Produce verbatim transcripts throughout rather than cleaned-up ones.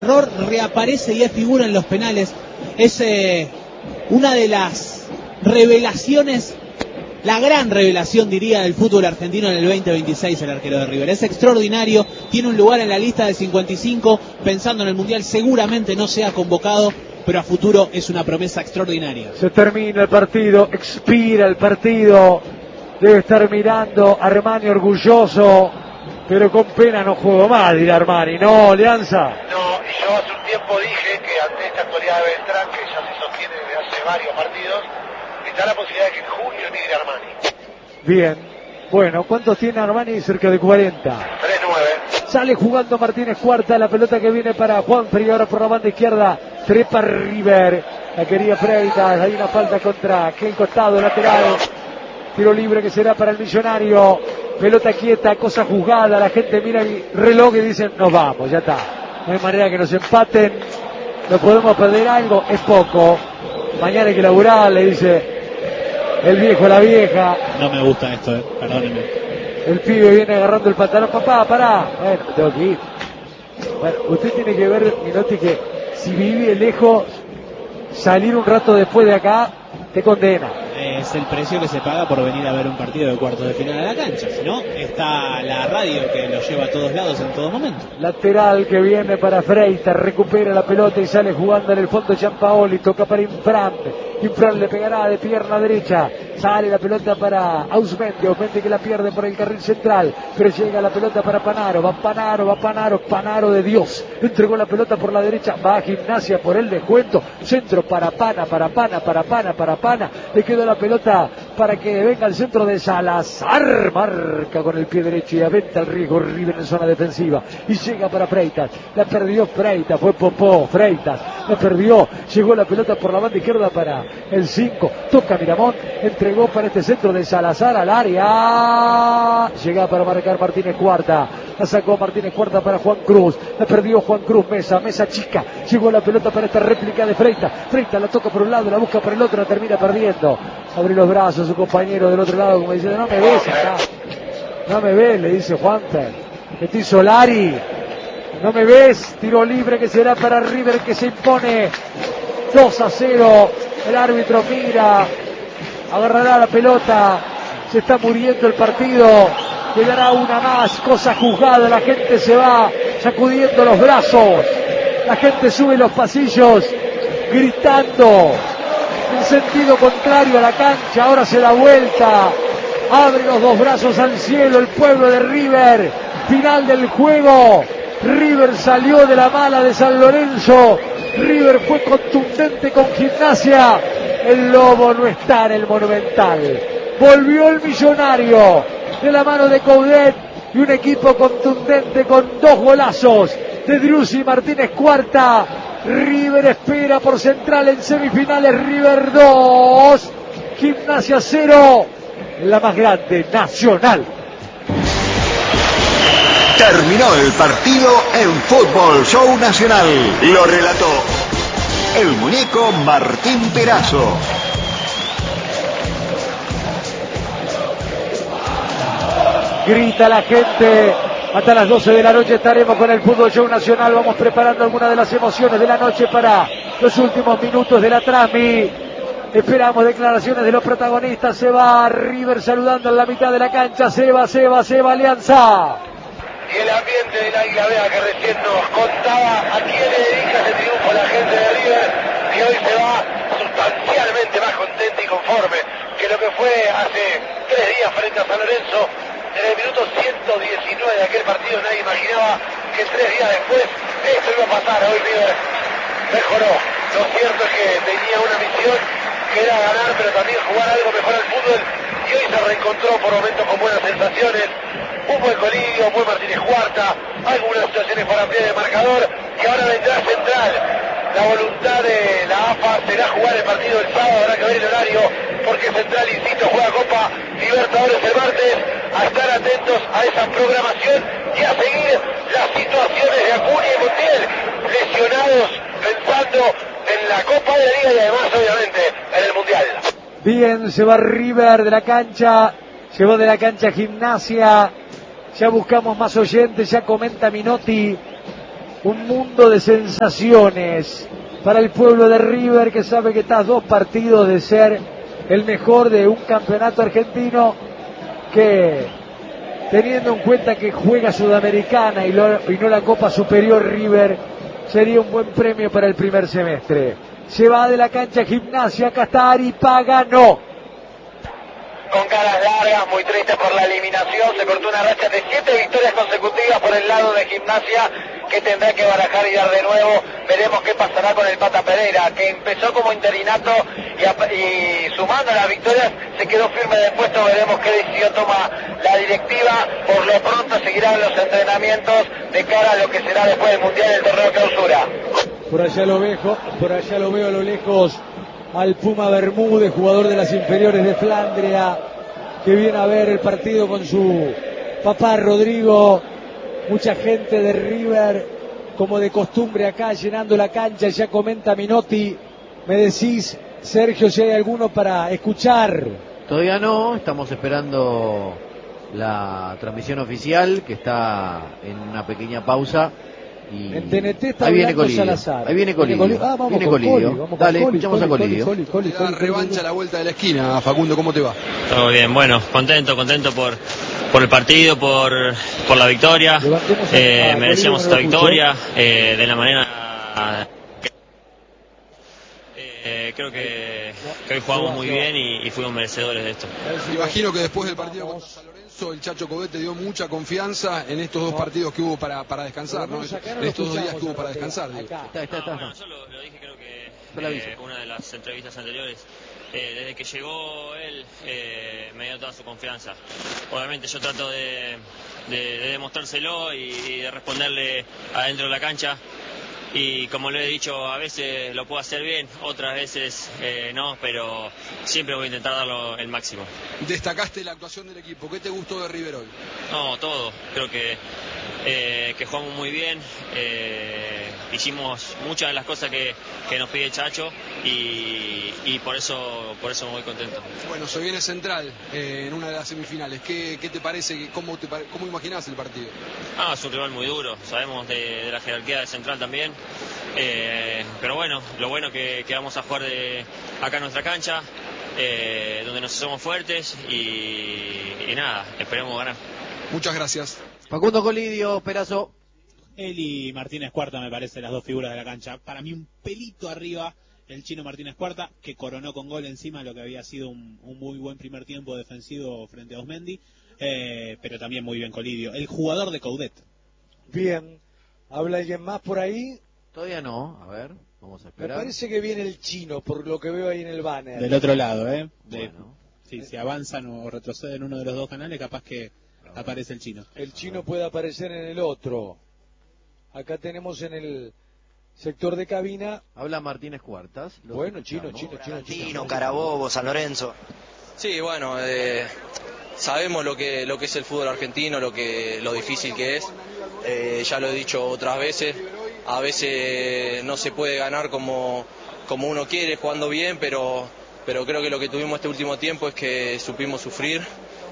error reaparece y es figura en los penales. Es eh, una de las revelaciones, la gran revelación, diría, del fútbol argentino en el veinte veintiséis, el arquero de River. Es extraordinario, tiene un lugar en la lista de cincuenta y cinco, pensando en el Mundial seguramente no sea convocado, pero a futuro es una promesa extraordinaria. Se termina el partido, expira el partido, debe estar mirando Armani orgulloso, pero con pena no juego más, dirá Armani, ¿no, Alianza? No, y yo hace un tiempo dije que ante esta actualidad de Beltrán, que ya se sostiene desde hace varios partidos, está la posibilidad de que en junio migre Armani. Bien, bueno, ¿cuántos tiene Armani? Cerca de cuarenta. tres nueve. Sale jugando Martínez Cuarta, la pelota que viene para Juanfri, ahora por la banda izquierda, trepa River, la quería Freitas, hay una falta contra aquel costado lateral, tiro libre que será para el Millonario, pelota quieta, cosa juzgada, la gente mira el reloj y dicen nos vamos, ya está, no hay manera que nos empaten, no podemos perder algo, es poco, mañana hay que laburar, le dice el viejo a la vieja. No me gusta esto, eh. Perdónenme. El pibe viene agarrando el pantalón, papá, pará. Bueno, me tengo que ir. Bueno, usted tiene que ver, Minotti, que si vive lejos, salir un rato después de acá, te condena. Es el precio que se paga por venir a ver un partido de cuartos de final a la cancha. Si no, está la radio que lo lleva a todos lados en todo momento. Lateral que viene para Freitas, recupera la pelota y sale jugando en el fondo Gianpaoli, toca para Infran. Infran le pegará de pierna derecha. Sale la pelota para Ausmendi, Ausmendi que la pierde por el carril central, pero llega la pelota para Panaro, va Panaro, va Panaro, Panaro de Dios, entregó la pelota por la derecha, va a Gimnasia por el descuento, centro para Pana, para Pana, para Pana, para Pana, le quedó la pelota para que venga el centro de Salazar, marca con el pie derecho y aventa el riesgo River en zona defensiva, y llega para Freitas, la perdió Freitas, fue Popó, Freitas, la perdió, llegó la pelota por la banda izquierda para el cinco, toca Miramón, entre llegó para este centro de Salazar al área, llega para marcar Martínez Cuarta, la sacó Martínez Cuarta para Juan Cruz, la perdió Juan Cruz, Mesa, Mesa chica, llegó la pelota para esta réplica de Freitas, Freitas la toca por un lado, la busca por el otro, la termina perdiendo, abre los brazos su compañero del otro lado como diciendo, no me ves acá, no me ves, le dice Juanfer, estoy Solari, no me ves, tiro libre que será para River que se impone dos a cero, el árbitro mira, agarrará la pelota, se está muriendo el partido, quedará una más, cosa juzgada, la gente se va sacudiendo los brazos, la gente sube los pasillos gritando en sentido contrario a la cancha, ahora se da vuelta, abre los dos brazos al cielo el pueblo de River, final del juego, River salió de la mala de San Lorenzo, River fue contundente con Gimnasia, el Lobo no está en el Monumental, volvió el Millonario de la mano de Coudet y un equipo contundente con dos golazos de Driussi Martínez Cuarta. River espera por Central en semifinales, River dos, Gimnasia cero, la más grande, Nacional. Terminó el partido en Fútbol Show Nacional. Lo relató el muñeco Martín Perazo. Grita la gente. Hasta las doce de la noche estaremos con el Fútbol Show Nacional. Vamos preparando algunas de las emociones de la noche para los últimos minutos de la transmi. Esperamos declaraciones de los protagonistas. Se va River saludando en la mitad de la cancha. Se va, se va, se va Alianza. Y el ambiente del Águila Vea que recién nos contaba a quién le dedica ese triunfo la gente de River, que hoy se va sustancialmente más contenta y conforme que lo que fue hace tres días frente a San Lorenzo. En el minuto ciento diecinueve de aquel partido nadie imaginaba que tres días después esto iba a pasar. Hoy River mejoró. Lo cierto es que tenía una misión que era ganar, pero también jugar algo mejor al fútbol, y hoy se reencontró por momentos con buenas sensaciones. Un buen Colidio, un buen Martínez Cuarta, algunas situaciones para ampliar el marcador, y ahora vendrá Central. La voluntad de la A F A será jugar el partido el sábado, habrá que ver el horario, porque Central, insisto, juega Copa Libertadores el martes. A estar atentos a esa programación y a seguir las situaciones de Acuña y Montiel, lesionados, pensando en la Copa de la Liga y además, obviamente, en el Mundial. Bien, se va River de la cancha, llevó de la cancha Gimnasia. Ya buscamos más oyentes, ya comenta Minotti un mundo de sensaciones para el pueblo de River, que sabe que está a dos partidos de ser el mejor de un campeonato argentino, que teniendo en cuenta que juega Sudamericana y, lo, y no la Copa Superior, River sería un buen premio para el primer semestre. Se va de la cancha Gimnasia, acá está Aripaga, no. Con caras largas, muy triste por la eliminación, se cortó una racha de siete victorias consecutivas por el lado de Gimnasia, que tendrá que barajar y dar de nuevo. Veremos qué pasará con el Pata Pereira, que empezó como interinato y, y sumando las victorias se quedó firme del puesto. Veremos qué decisión toma la directiva. Por lo pronto seguirán los entrenamientos de cara a lo que será después del Mundial del Torneo Clausura. Por allá lo veo, por allá lo veo a lo lejos al Puma Bermúdez, jugador de las inferiores de Flandria, que viene a ver el partido con su papá Rodrigo. Mucha gente de River, como de costumbre acá, llenando la cancha. Ya comenta Minotti. Me decís, Sergio, si hay alguno para escuchar. Todavía no, estamos esperando la transmisión oficial, que está en una pequeña pausa. Y en T N T está ahí viene Colidio. Salazar. Ahí viene Colidio. Viene Colidio. Ah, vamos viene con Colidio. Coli, vamos Dale, con Coli, escuchamos Coli, a Colidio. Coli, Coli, Coli, La revancha a la vuelta de la esquina. Facundo, ¿cómo te va? Todo bien, bueno, contento, contento por, por el partido, por, por la victoria. Eh, merecíamos esta victoria eh, de la manera que eh, creo que, que hoy jugamos muy bien y, y fuimos merecedores de esto. Me imagino que después del partido contra San Lorenzo, el Chacho Coudet te dio mucha confianza en estos dos partidos que hubo para, para descansar, ¿no? En estos dos días que hubo para descansar. Digo. Está, está, está. No, bueno, yo lo, lo dije, creo que eh, una de las entrevistas anteriores. Eh, desde que llegó él eh, me dio toda su confianza. Obviamente yo trato de, de, de demostrárselo y, y de responderle adentro de la cancha, y como le he dicho, a veces lo puedo hacer bien, otras veces eh, no, pero siempre voy a intentar darlo el máximo. Destacaste la actuación del equipo, ¿qué te gustó de River hoy? No, todo, creo que eh, que jugamos muy bien, eh, hicimos muchas de las cosas que, que nos pide Chacho y, y por eso por eso me voy contento. Bueno, se viene Central eh, en una de las semifinales, ¿qué, qué te parece, cómo, te, cómo imaginás el partido? Ah, es un rival muy duro, sabemos de, de la jerarquía de Central también, eh, pero bueno, lo bueno que, que vamos a jugar de acá en nuestra cancha, eh, donde nos hacemos fuertes y, y nada, esperemos ganar. Muchas gracias. Facundo Colidio, Perazo. Él y Martínez Cuarta me parecen las dos figuras de la cancha. Para mí un pelito arriba el chino Martínez Cuarta, que coronó con gol encima lo que había sido un, un muy buen primer tiempo defensivo frente a Osmendi, eh, pero también muy bien Colidio, el jugador de Coudet. Bien, ¿habla alguien más por ahí? Todavía no, a ver, vamos a esperar. Me parece que viene el chino, por lo que veo ahí en el banner. Del otro lado, ¿eh? De, Bueno. Sí, si avanzan o retroceden uno de los dos canales, capaz que aparece el chino. El chino puede aparecer en el otro. Acá tenemos en el sector de cabina. Habla Martínez Cuartas. Bueno, chino, chino, chino, chino. chino. Carabobo, San Lorenzo. Sí, bueno, eh, sabemos lo que lo que es el fútbol argentino, lo que lo difícil que es. Eh, ya lo he dicho otras veces. A veces no se puede ganar como, como uno quiere, jugando bien, pero, pero creo que lo que tuvimos este último tiempo es que supimos sufrir.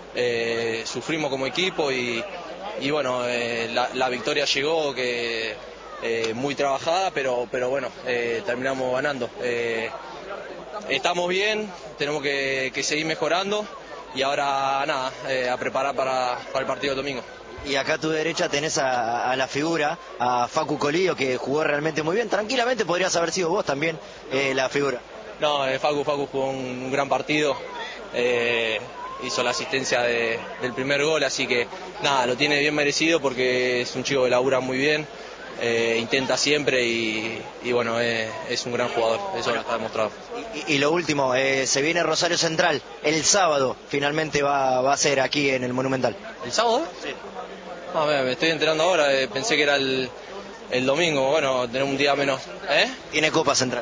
Eh, sufrimos como equipo y, y bueno, eh, la, la victoria llegó, que eh, muy trabajada, pero, pero bueno, eh, terminamos ganando. Eh, estamos bien, tenemos que, que seguir mejorando y ahora nada, eh, a preparar para, para el partido del domingo. Y acá a tu derecha tenés a, a la figura, a Facu Colidio, que jugó realmente muy bien. Tranquilamente podrías haber sido vos también eh, la figura. No, eh, Facu, Facu jugó un, un gran partido. Eh, hizo la asistencia de, del primer gol, así que nada, lo tiene bien merecido porque es un chico que labura muy bien, eh, intenta siempre y, y bueno, eh, es un gran jugador, eso lo está demostrado. Y, y lo último, eh, se viene Rosario Central, el sábado finalmente va, va a ser aquí en el Monumental. ¿El sábado? Sí. No, me, me estoy enterando ahora, eh, pensé que era el, el domingo, bueno, tener un día menos. ¿Eh? Tiene Copa Central.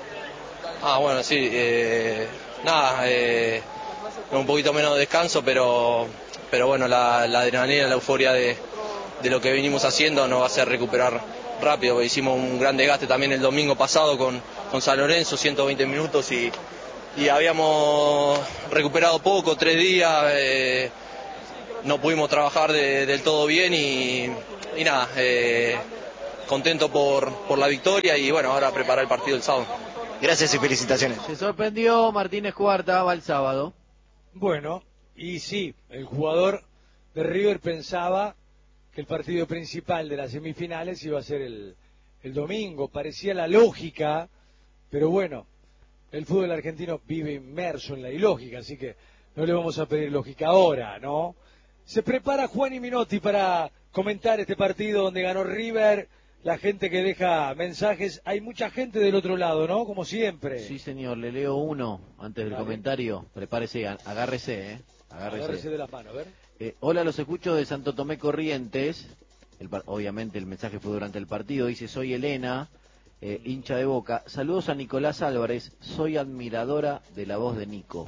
Ah, bueno, sí, eh, nada, eh, un poquito menos de descanso, pero pero bueno, la, la adrenalina, la euforia de, de lo que venimos haciendo nos va a hacer recuperar rápido. Hicimos un gran desgaste también el domingo pasado con, con San Lorenzo, ciento veinte minutos, y, y habíamos recuperado poco, tres días, eh, no pudimos trabajar de, del todo bien y, y nada, eh, contento por, por la victoria y bueno, ahora preparar el partido el sábado. Gracias y felicitaciones. Se sorprendió Martínez Cuarta, va el sábado. Bueno, y sí, el jugador de River pensaba que el partido principal de las semifinales iba a ser el, el domingo, parecía la lógica, pero bueno, el fútbol argentino vive inmerso en la ilógica, así que no le vamos a pedir lógica ahora, ¿no? Se prepara Juan y Minotti para comentar este partido donde ganó River, la gente que deja mensajes, hay mucha gente del otro lado, ¿no? Como siempre. Sí, señor, le leo uno antes del Vale. comentario, prepárese, agárrese, ¿eh? Agárrese. Agárrese de las manos, a ver. Eh, hola, los escucho de Santo Tomé Corrientes, el, obviamente el mensaje fue durante el partido, dice, soy Elena, eh, hincha de Boca, saludos a Nicolás Álvarez, soy admiradora de la voz de Nico.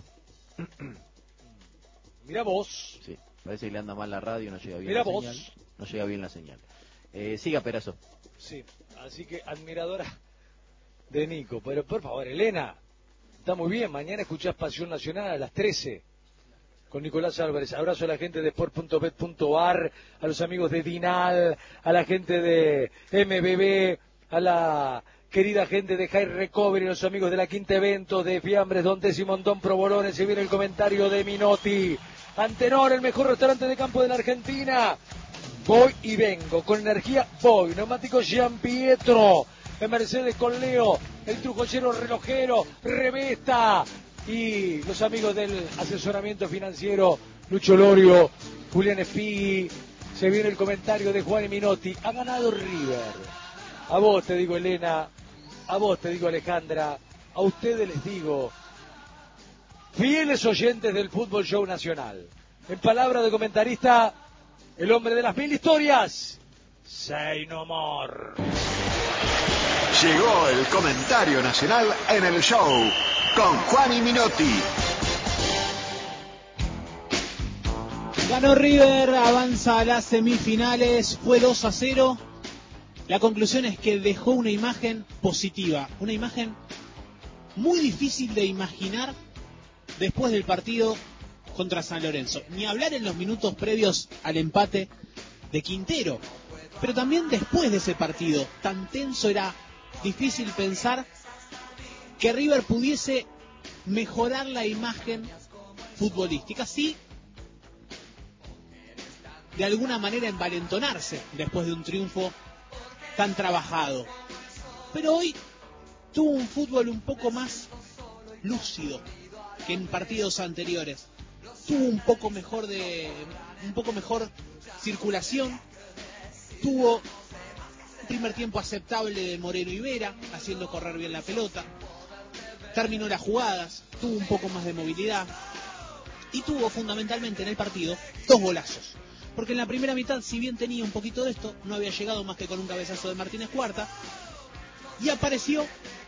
Mira vos. Sí, parece que le anda mal la radio, no llega bien Mira la vos. señal. No llega bien la señal. Eh, siga, Perazo. Sí, así que admiradora de Nico. Pero por favor, Elena, está muy bien. Mañana escuchás Pasión Nacional a las trece con Nicolás Álvarez. Abrazo a la gente de sport punto bet punto ar, a los amigos de Dinal, a la gente de M B B, a la querida gente de High Recovery, los amigos de la Quinta Eventos, de Fiambres, Don Tesi, Montón, Provolones. Se viene el comentario de Minotti. Antenor, el mejor restaurante de campo de la Argentina. Voy y vengo, con energía voy. Neumático Gian Pietro, en Mercedes con Leo, el trucollero relojero, Revesta. Y los amigos del asesoramiento financiero, Lucho Lorio, Julián Espigui. Se viene el comentario de Juan y Minotti. Ha ganado River. A vos te digo, Elena, a vos te digo, Alejandra, a ustedes les digo, fieles oyentes del Fútbol Show Nacional. En palabra de comentarista, el hombre de las mil historias, Say No More. Llegó el comentario nacional en el show con Juan y Minotti. Ganó River, avanza a las semifinales, fue dos a cero. La conclusión es que dejó una imagen positiva, una imagen muy difícil de imaginar después del partido contra San Lorenzo. Ni hablar en los minutos previos al empate de Quintero, pero también después de ese partido tan tenso era difícil pensar que River pudiese mejorar la imagen futbolística, sí, de alguna manera envalentonarse después de un triunfo tan trabajado. Pero hoy tuvo un fútbol un poco más lúcido que en partidos anteriores. Tuvo un poco mejor de un poco mejor circulación. Tuvo un primer tiempo aceptable de Moreno y Vera, haciendo correr bien la pelota. Terminó las jugadas, tuvo un poco más de movilidad y tuvo fundamentalmente en el partido dos golazos. Porque en la primera mitad, si bien tenía un poquito de esto, no había llegado más que con un cabezazo de Martínez Cuarta. Y apareció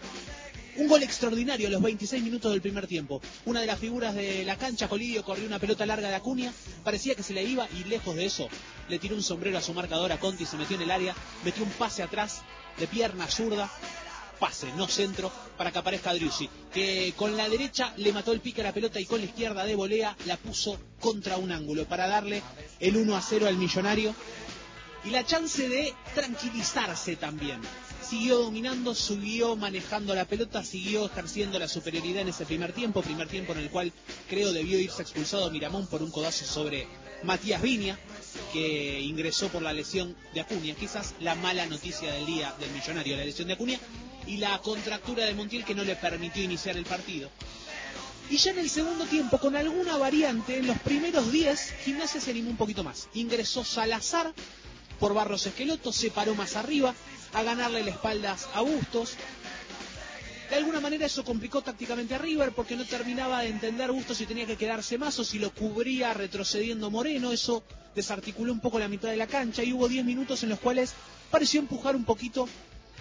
un gol extraordinario a los veintiséis minutos del primer tiempo. Una de las figuras de la cancha, Colidio, corrió una pelota larga de Acuña, parecía que se le iba y lejos de eso le tiró un sombrero a su marcador, a Conti, se metió en el área, metió un pase atrás de pierna zurda, pase, no centro, para que aparezca Driussi, que con la derecha le mató el pique a la pelota y con la izquierda de volea la puso contra un ángulo para darle el uno a cero al Millonario y la chance de tranquilizarse también. Siguió dominando, siguió manejando la pelota, siguió ejerciendo la superioridad en ese primer tiempo, primer tiempo en el cual creo debió irse expulsado Miramón por un codazo sobre Matías Viña, que ingresó por la lesión de Acuña, quizás la mala noticia del día del Millonario, la lesión de Acuña, y la contractura de Montiel que no le permitió iniciar el partido. Y ya en el segundo tiempo, con alguna variante, en los primeros diez, Gimnasia se animó un poquito más. Ingresó Salazar por Barros Esqueloto, se paró más arriba, a ganarle la espalda a Bustos. De alguna manera eso complicó tácticamente a River porque no terminaba de entender Bustos si tenía que quedarse más o si lo cubría retrocediendo Moreno. Eso desarticuló un poco la mitad de la cancha y hubo diez minutos en los cuales pareció empujar un poquito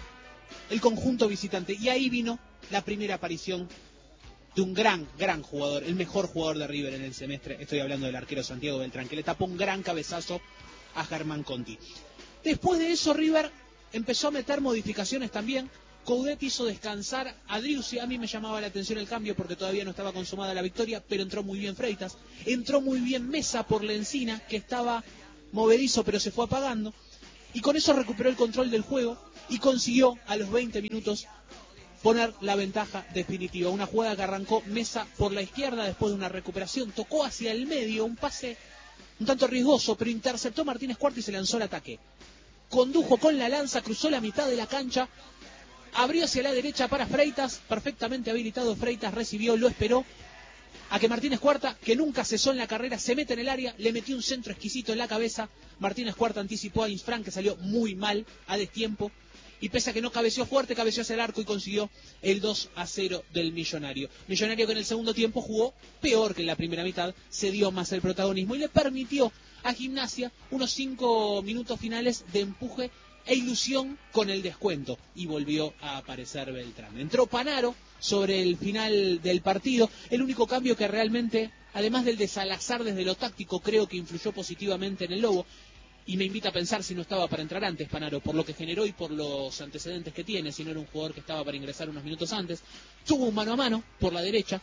el conjunto visitante. Y ahí vino la primera aparición de un gran, gran jugador, el mejor jugador de River en el semestre. Estoy hablando del arquero Santiago Beltrán, que le tapó un gran cabezazo a Germán Conti. Después de eso River empezó a meter modificaciones también. Coudet hizo descansar a Driussi. A mí me llamaba la atención el cambio porque todavía no estaba consumada la victoria, pero entró muy bien Freitas, entró muy bien Mesa por Lencina, que estaba movedizo pero se fue apagando. y con eso recuperó el control del juego y consiguió a los veinte minutos poner la ventaja definitiva. Una jugada que arrancó Mesa por la izquierda después de una recuperación, tocó hacia el medio, un pase un tanto riesgoso, pero interceptó Martínez Cuarta y se lanzó al ataque. Condujo con la lanza, cruzó la mitad de la cancha, abrió hacia la derecha para Freitas, perfectamente habilitado Freitas, recibió, lo esperó a que Martínez Cuarta, que nunca cesó en la carrera, se mete en el área, le metió un centro exquisito en la cabeza. Martínez Cuarta anticipó a Insfran, que salió muy mal a destiempo, y pese a que no cabeció fuerte, cabeció hacia el arco y consiguió el dos a cero del Millonario. Millonario que en el segundo tiempo jugó peor que en la primera mitad, se dio más el protagonismo y le permitió a Gimnasia unos cinco minutos finales de empuje e ilusión con el descuento, y volvió a aparecer Beltrán. Entró Panaro sobre el final del partido, el único cambio que realmente, además del de Salazar desde lo táctico, creo que influyó positivamente en el Lobo, y me invita a pensar si no estaba para entrar antes Panaro, por lo que generó y por los antecedentes que tiene, si no era un jugador que estaba para ingresar unos minutos antes. Tuvo un mano a mano por la derecha,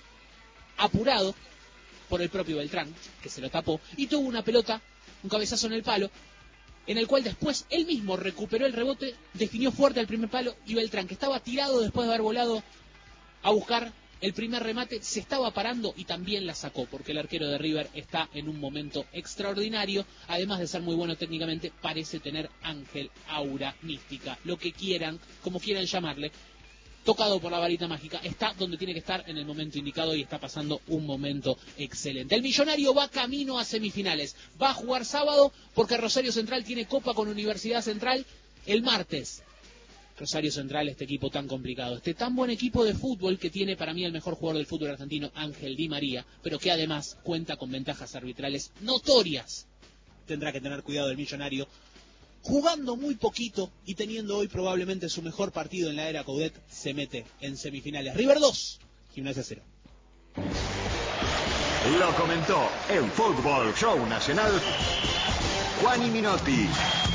apurado por el propio Beltrán, que se lo tapó, y tuvo una pelota, un cabezazo en el palo, en el cual después él mismo recuperó el rebote, definió fuerte al primer palo, y Beltrán, que estaba tirado después de haber volado a buscar el primer remate, se estaba parando y también la sacó, porque el arquero de River está en un momento extraordinario. Además de ser muy bueno técnicamente, parece tener ángel, aura, mística, lo que quieran, como quieran llamarle. Tocado por la varita mágica, está donde tiene que estar en el momento indicado y está pasando un momento excelente. El Millonario va camino a semifinales, va a jugar sábado porque Rosario Central tiene copa con Universidad Central el martes. Rosario Central, este equipo tan complicado, este tan buen equipo de fútbol que tiene para mí el mejor jugador del fútbol argentino, Ángel Di María, pero que además cuenta con ventajas arbitrales notorias. Tendrá que tener cuidado el Millonario, jugando muy poquito y teniendo hoy probablemente su mejor partido en la era Coudet, se mete en semifinales. River dos, Gimnasia cero. Lo comentó en Fútbol Show Nacional Juani Minotti.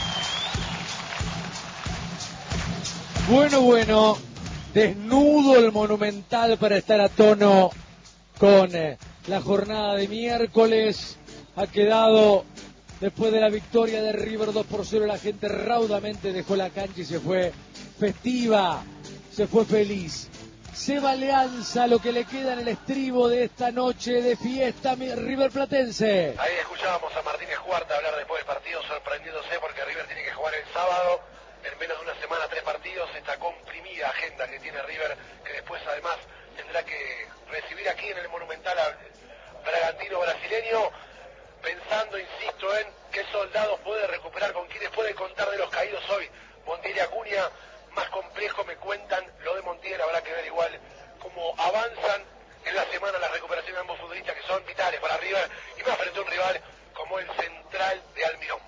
Bueno, bueno, desnudo el Monumental para estar a tono con eh, la jornada de miércoles. Ha quedado, después de la victoria de River dos por cero, la gente raudamente dejó la cancha y se fue festiva, se fue feliz. Seba Leanza, lo que le queda en el estribo de esta noche de fiesta River Platense. Ahí escuchábamos a Martínez Cuarta hablar después del partido, sorprendiéndose porque River tiene que jugar el sábado. En menos de una semana, tres partidos, esta comprimida agenda que tiene River, que después además tendrá que recibir aquí en el Monumental al Bragantino brasileño, pensando, insisto, en qué soldados puede recuperar, con quienes puede contar de los caídos hoy. Montiel y Acuña, más complejo me cuentan lo de Montiel, habrá que ver igual cómo avanzan en la semana las recuperaciones de ambos futbolistas que son vitales para River, y más frente a un rival como el Central de Almirón.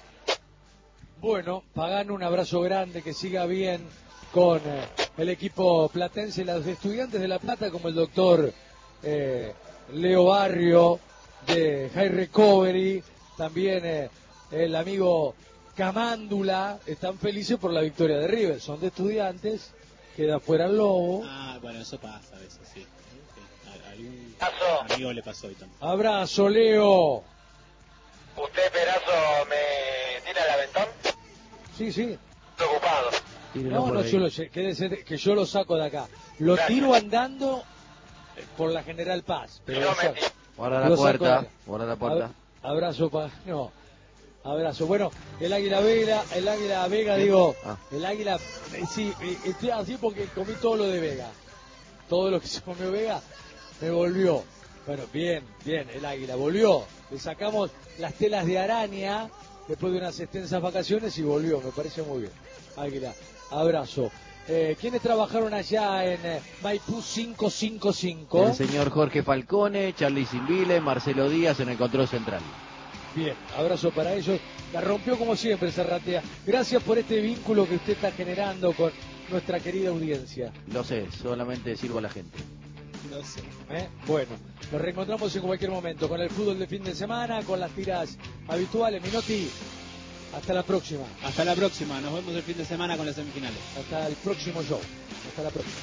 Bueno, Pagano, un abrazo grande, que siga bien con eh, el equipo platense, los estudiantes de La Plata, como el doctor eh, Leo Barrio de High Recovery, también eh, el amigo Camándula, están felices por la victoria de River, son de estudiantes, queda fuera el Lobo. Ah, bueno, eso pasa a veces, sí. A algún Abrazo. amigo le pasó hoy también. Abrazo, Leo. ¿Usted, Perazo, me tira el aventón? Sí, sí. Preocupado. No, no, yo lo, quédese, que yo lo saco de acá. Lo Gracias. Tiro andando por la General Paz. Pero no saco, guarda la puerta, guarda la puerta. Abrazo, pa, no. Abrazo. Bueno, el Águila Vega, el Águila Vega, ¿Qué? digo, ah. el Águila, eh, sí, eh, estoy así porque comí todo lo de Vega. Todo lo que se comió Vega me volvió. Bueno, bien, bien, el Águila volvió. Le sacamos las telas de araña después de unas extensas vacaciones y volvió, me parece muy bien. Águila, abrazo. Eh, ¿Quiénes trabajaron allá en eh, Maipú cinco cinco cinco? El señor Jorge Falcone, Charly Simbile, Marcelo Díaz en el control central. Bien, abrazo para ellos. La rompió como siempre, Serratea. Gracias por este vínculo que usted está generando con nuestra querida audiencia. Lo sé, solamente sirvo a la gente. Lo sé. ¿Eh? Bueno, nos reencontramos en cualquier momento con el fútbol de fin de semana, con las tiras habituales. Minotti, hasta la próxima. Hasta la próxima, nos vemos el fin de semana con las semifinales. Hasta el próximo show. Hasta la próxima.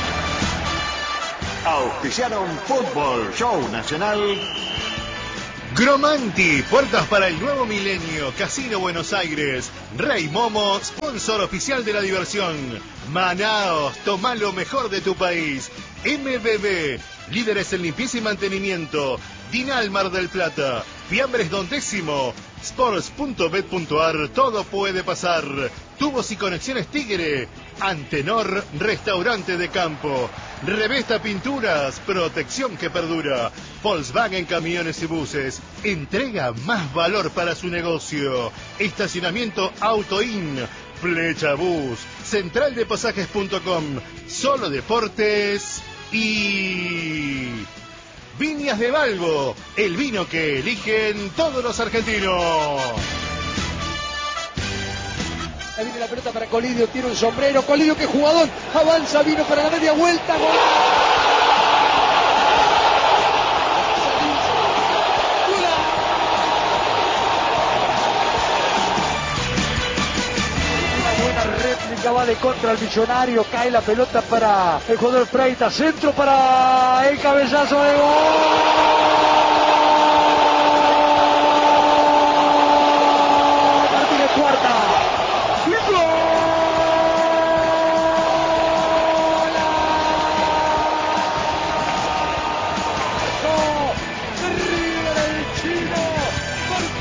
Auspiciaron Fútbol Show Nacional Gromanti, puertas para el nuevo milenio, Casino Buenos Aires. Rey Momo, sponsor oficial de la diversión. Manaos, toma lo mejor de tu país. M B B, líderes en limpieza y mantenimiento. Dinal Mar del Plata, Fiambres Don Décimo. Sports punto bet punto ar, todo puede pasar. Tubos y conexiones Tigre. Antenor, restaurante de campo. Revesta Pinturas, protección que perdura. Volkswagen Camiones y Buses, entrega más valor para su negocio. Estacionamiento Autoin. Flecha Bus, central de pasajes punto com. Solo Deportes y... Viñas de Balbo, el vino que eligen todos los argentinos. Ahí viene la pelota para Colidio, tiene un sombrero. Colidio, qué jugador, avanza, vino para la media vuelta. ¡Gol! Va de contra el Millonario, cae la pelota para el jugador Freitas, centro para el cabezazo de gol.